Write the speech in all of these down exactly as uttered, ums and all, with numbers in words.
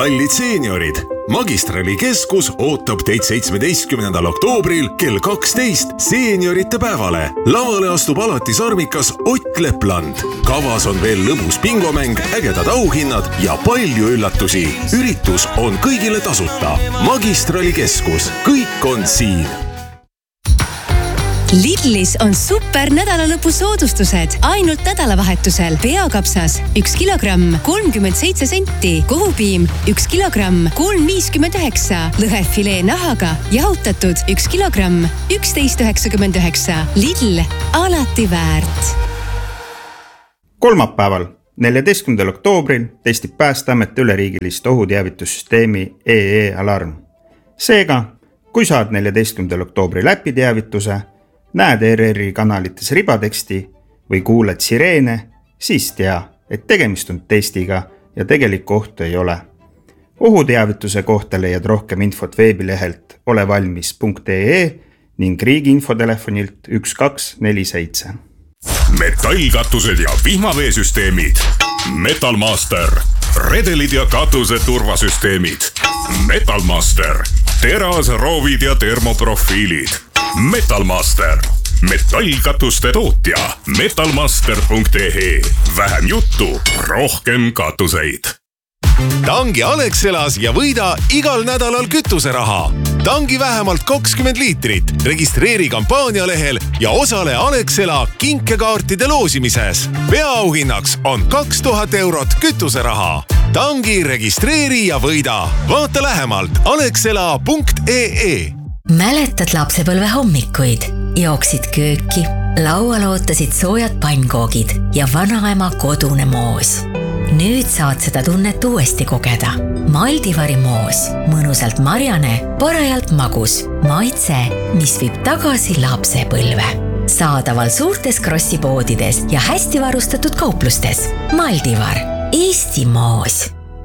kallid seeniorid, Magistrali keskus ootab teid seitsmeteistkümnendal oktoobril kell kaksteist seeniorite päevale. Lavale astub alati sarmikas Ott Lepland. Kavas on veel lõbus bingomäng, ägedad auhinnad ja palju üllatusi. Üritus on kõigile tasuta. Magistrali keskus, kõik on siin. Lidlis on super nädalalõpu soodustused. Ainult nädalavahetusel peakapsas üks kilogramm kolmkümmend seitse senti, kohupiim üks kilogramm kolm viiskümmend üheksa, lõhefilee nahaga jahutatud üks kilogramm üksteist üheksakümmend üheksa. Lidl, alati väärt. Kolmapäeval, neljateistkümnendal oktoobril testib Päästeamet üleriigilist ohuteavitussüsteemi E E Alarm. Seega, kui saad neljateistkümnendal oktoobri läpi teavituse, näed R R I kanalites ribateksti või kuuled sireene, siis tea, et tegemist on testiga ja tegelikku ohtu ei ole. Ohuteavituse kohta leiad rohkem infot veebilehelt olevalmis punkt ee ning riigi infotelefonilt üks kaks neli seitse. Metallkatused ja vihmaveesüsteemid. Metalmaster. Redelid ja katuse turvasüsteemid. Metalmaster. Teras, roovid ja termoprofiilid. Metalmaster. Metallkatuste tootja. metalmaster punkt ee. Vähem juttu, rohkem katuseid. Tangi Alexelas ja võida igal nädalal kütuseraha. Tangi vähemalt kakskümmend liitrit. Registreeri kampaanialehel ja osale Alexela kinkekaartide loosimises. Peaauhinnaks on kaks tuhat eurot kütuseraha. Tangi registreeri ja võida. Vaata lähemalt alexela punkt ee. Mäletad lapsepõlve hommikuid? Jooksid kööki, laual ootasid soojad pannkoogid ja vanaema kodune moos. Nüüd saad seda tunnet uuesti kogeda. Maldivari moos, mõnusalt marjane, parajalt magus, maitse, mis viib tagasi lapsepõlve. Saadaval suurtes krossipoodides ja hästi varustatud kauplustes. Maldivar, Eesti moos.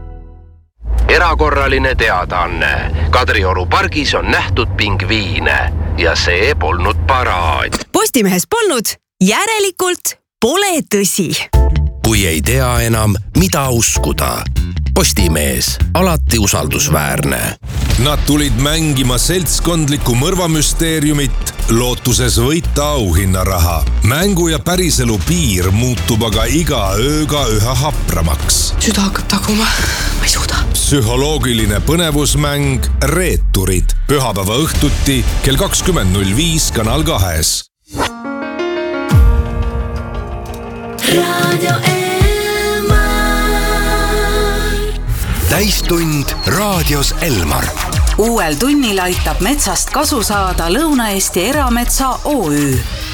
Erakorraline teadaanne. Kadrioru pargis on nähtud pingviine ja see polnud paraad. Postimehes polnud, järelikult pole tõsi. Kui ei tea enam, mida uskuda. Postimees, alati usaldusväärne. Nad tulid mängima seltskondlikku mõrvamüsteeriumit, lootuses võita auhinnaraha. Mängu ja päriselu piir muutub aga iga ööga üha hapramaks. Süda hakkab taguma, ma ei suuda. Psühholoogiline põnevusmäng Reeturid. Pühapäeva õhtuti kell kakskümmend null viis Kanal kahes. Radio Täistund raadios Elmar. Uuel tunnil aitab metsast kasu saada Lõuna-Eesti Erametsa O Ü.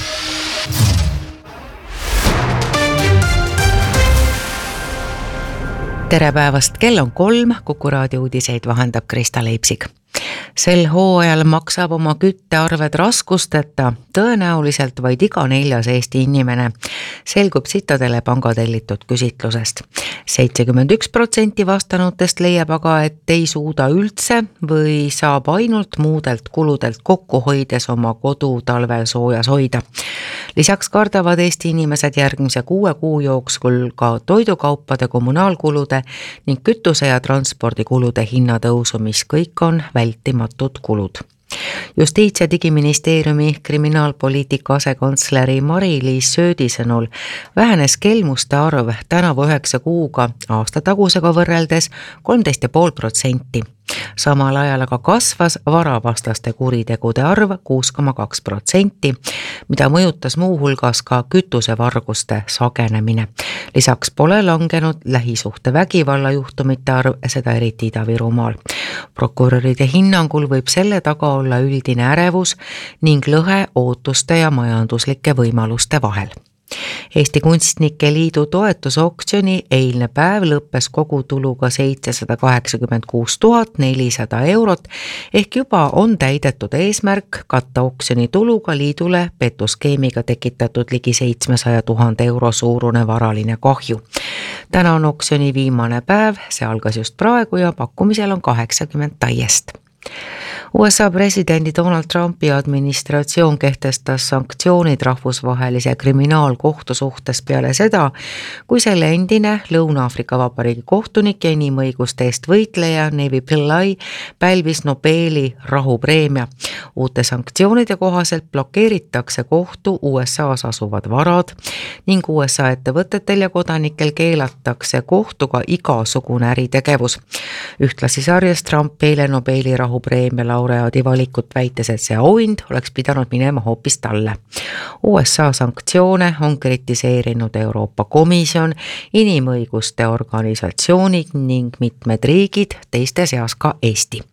Tere päevast, kell on kolm, Kuku raadio uudiseid vahendab Krista Leipsik. Sel hooajal maksab oma küttearved raskusteta tõenäoliselt vaid iga neljas Eesti inimene, selgub Citadele panga tellitud küsitlusest. seitsekümmend üks protsenti vastanutest leiab aga, et ei suuda üldse või saab ainult muudelt kuludelt kokku hoides oma kodu talvel soojas hoida. Lisaks kardavad Eesti inimesed järgmise kuue kuu jooksul ka toidukaupade, kommunaalkulude ning kütuse- ja transpordikulude hinnatõusu, mis kõik on vältimatud kulud. Justiits- ja digiministeeriumi kriminaalpoliitika asekantsleri Mari-Liis Söödi sõnul vähenes kelmuste arv tänavu üheksa kuuga aasta tagusega võrreldes kolmteist koma viis protsenti. Samal ajal aga kasvas varavastaste kuritegude arv kuus koma kaks protsenti, mida mõjutas muu hulgas ka kütusevarguste sagenemine. Lisaks pole langenud lähisuhte vägivallajuhtumite arv, seda eriti Ida-Virumaal. Prokuröride hinnangul võib selle taga olla üldine ärevus ning lõhe ootuste ja majanduslike võimaluste vahel. Eesti Kunstnike Liidu toetusoktsiooni eilne päev lõppes kogutuluga seitsesada kaheksakümmend kuus tuhat nelisada eurot ehk juba on täidetud eesmärk katta oktsiooni tuluga liidule petuskeemiga tekitatud ligi seitsmesaja tuhande euro suurune varaline kahju. Täna on oktsiooni viimane päev, see algas just praegu ja pakkumisel on kaheksakümmend taiest. U S A presidendi Donald Trumpi administratsioon kehtestas sanktsioonid rahvusvahelise kriminaalkohtu suhtes peale seda, kui selle endine Lõuna-Aafrika Vabariigi kohtunik ja inimõiguste eest võitleja Nevi Pillay pälvis Nobeli rahupreemia. Uute sanktsioonide kohaselt blokeeritakse kohtu U S A-s asuvad varad ning U S A ettevõtetel ja kodanikel keelatakse kohtuga igasugune äritegevus. Ühtlasi sarjas Trump eile Nobeli rahupreemia laureaadi valikut väites, et see auhind oleks pidanud minema hoopis talle. U S A sanktsioone on kritiseerinud Euroopa Komisjon, inimõiguste organisatsioonid ning mitmed riigid, teiste seas ka Eesti.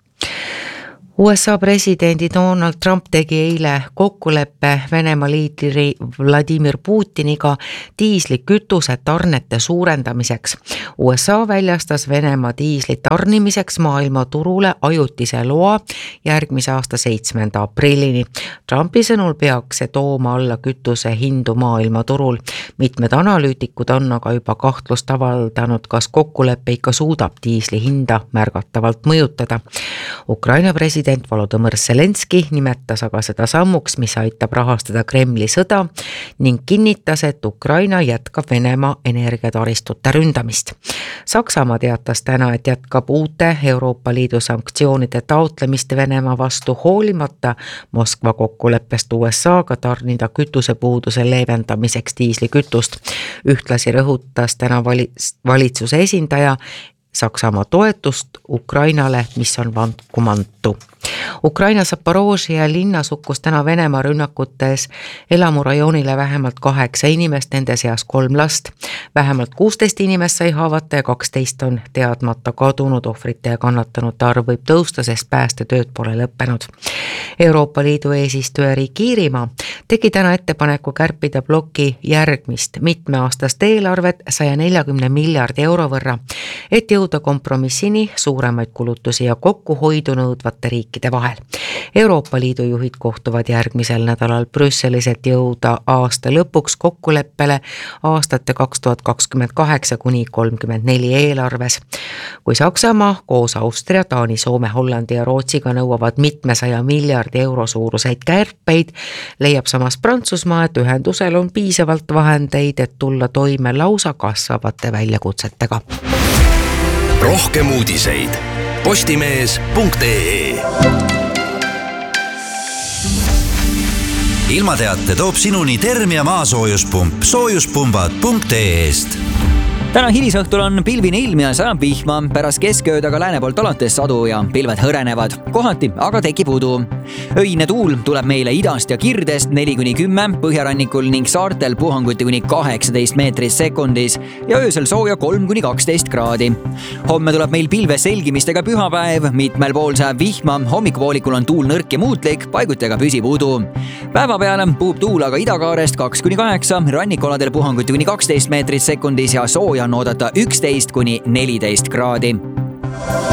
U S A presidendi Donald Trump tegi eile kokkuleppe Venemaa liidri Vladimir Putiniga diislikütuse tarnete suurendamiseks. U S A väljastas Venemaa diisli tarnimiseks maailma turule ajutise loa järgmise aasta seitsmenda aprillini. Trumpi sõnul peaks see tooma alla kütuse hindu maailma turul. Mitmed analüütikud on aga juba kahtlust avaldanud, kas kokkulepe ikka suudab diisli hinda märgatavalt mõjutada. Ukraina president Volodõmõr Zelenski nimetas aga seda sammuks, mis aitab rahastada Kremli sõda ning kinnitas, et Ukraina jätkab Venemaa energiataristute ründamist. Saksamaa teatas täna, et jätkab uute Euroopa Liidu sanktsioonide taotlemist Venemaa vastu hoolimata Moskva kokkuleppest U S A-ga tarnida kütusepuuduse leevendamiseks diislikütust. Ühtlasi rõhutas täna valitsuse esindaja Saksamaa toetust Ukrainale, mis on vankumantu. Ukraina Zaporožia linnas hukkus täna Venemaa rünnakutes elamurajoonile vähemalt kaheksa inimest, nende seas kolm last. Vähemalt kuusteist inimest sai haavata ja kaksteist on teadmata kadunud. Ohvrite ja kannatanute arv võib tõusta, sest päästetööd pole lõppenud. Euroopa Liidu eesistuja riik Iirimaa tegi täna ettepaneku kärpida bloki järgmist mitmeaastast eelarvet saja neljakümne miljardi euro võrra, et jõuda kompromissini suuremaid kulutusi ja kokkuhoidu nõudvate riikide vahel. Euroopa Liidu juhid kohtuvad järgmisel nädalal Brüsselis, et jõuda aasta lõpuks kokkuleppele aastate kaks tuhat kakskümmend kaheksa kuni kolmkümmend neli eelarves. Kui Saksamaa koos Austria, Taani, Soome, Hollandi ja Rootsiga nõuavad mitmesaja miljardi euro suuruseid kärpeid, leiab samas Prantsusmaa, et ühendusel on piisavalt vahendeid, et tulla toime lausa kasvavate väljakutsetega. Rohkem uudiseid postimees punkt ee. Ilmateate toob sinuni Termia maasoojuspump soojuspumbad punkt ee-st. Täna hilisõhtul on pilvine ilm ja sajab vihma, pärast keskööd aga lääne poolt alates sadu ja pilved hõrenevad. Kohati aga tekib udu. Öine tuul tuleb meile idast ja kirdest neli kuni kümme, põhjarannikul ning saartel puhanguti kuni kaheksateist meetris sekundis ja öösel sooja kolm kuni kaksteist kraadi. Homme tuleb meil pilve selgimistega pühapäev, mitmel pool sajab vihma, hommikupoolikul on tuul nõrk ja muutlik, paiguti aga püsib udu. Päeva peale puhub tuul aga idakaarest kaks kuni kaheksa, rannikoladel puhanguti kuni kaksteist meetris sekundis ja sooja on oodata üksteist kuni neliteist kraadi.